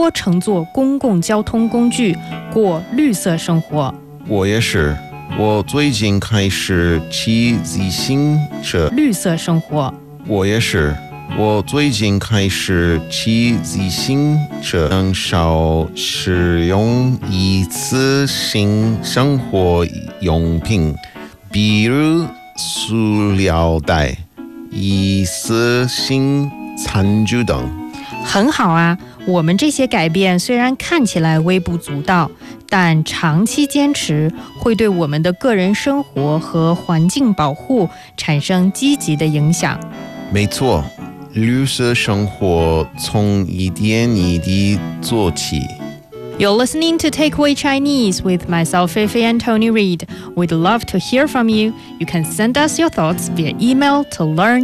多乘坐公共交通工具，过绿色生活。 我也是，我最近开始骑自行车。 绿色生活。 我也是，我最近开始骑自行车，很少使用一次性生活用品，比如塑料袋、一次性餐具等。 很好啊，我们这些改变虽然看起来微不足道，但长期坚持会对我们的个人生活和环境保护产生积极的影响。 没错，绿色生活从一点一滴做起。 You're listening to Takeaway Chinese with myself, Feifei, and Tony Reid. We'd love to hear from you. You can send us your thoughts via email to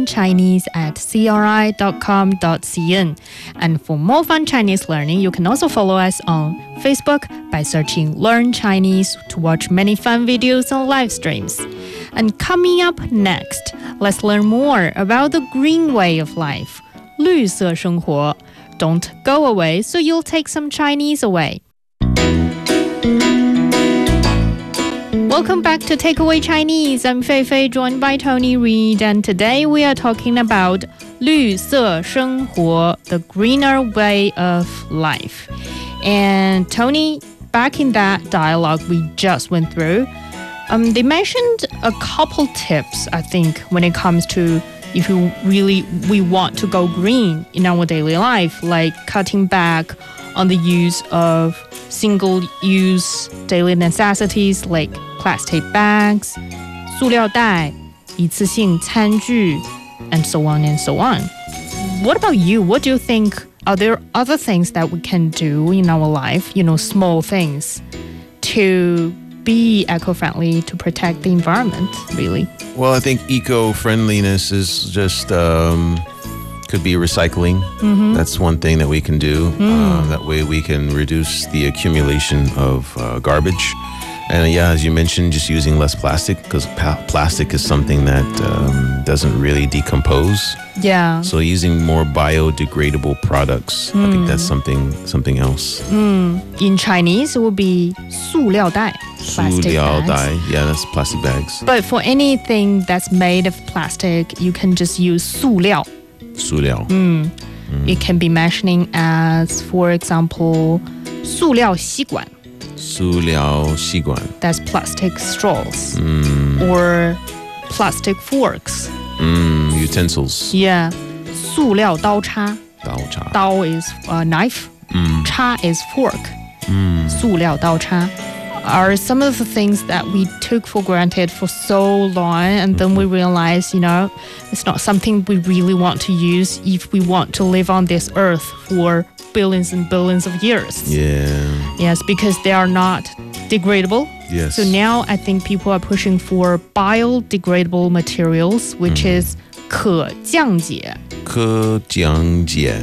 learnchinese@cri.com.cn. And for more fun Chinese learning, you can also follow us on Facebook by searching Learn Chinese to watch many fun videos and live streams. And coming up next, let's learn more about the green way of life, 绿色生活. Don't go away, so you'll take some Chinese away. Welcome back to Takeaway Chinese. I'm Feifei, joined by Tony Reid, and today we are talking about 绿色生活, the greener way of life. And Tony, back in that dialogue we just went through, they mentioned a couple tips, I think, when it comes to if we want to go green in our daily life, like cutting back on the use of single-use daily necessities like plastic bags, 塑料袋, 一次性餐具, and so on and so on. What about you? What do you think? Are there other things that we can do in our life, small things, to be eco-friendly, to protect the environment, really? Well, I think eco-friendliness is just could be recycling. That's one thing that we can do. That way we can reduce the accumulation of garbage. And yeah, as you mentioned, just using less plastic, because plastic is something that doesn't really decompose. Yeah. So using more biodegradable products, I think that's something else. In Chinese, it would be 塑料袋, plastic 塑料袋, bags. yeah, that's plastic bags. But for anything that's made of plastic, you can just use 塑料. 塑料. It can be mentioning as, for example, 塑料吸管. 塑料吸管. That's plastic straws. Or plastic forks. Utensils. Yeah. 塑料刀叉. 刀叉. 刀 is a knife. 叉 is fork. 塑料刀叉 are some of the things that we took for granted for so long, and then we realize, it's not something we really want to use if we want to live on this earth for billions and billions of years. Yeah. Yes, because they are not degradable. Yes. So now I think people are pushing for biodegradable materials, which is 可降解. 可降解.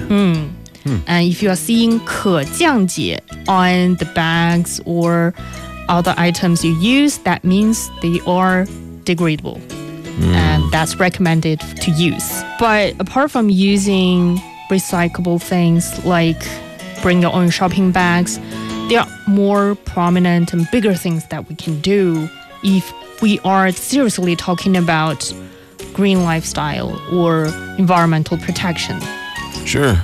And if you are seeing 可降解 on the bags or other items you use, that means they are degradable. And that's recommended to use. But apart from using recyclable things like bring your own shopping bags, there are more prominent and bigger things that we can do if we are seriously talking about green lifestyle or environmental protection. Sure.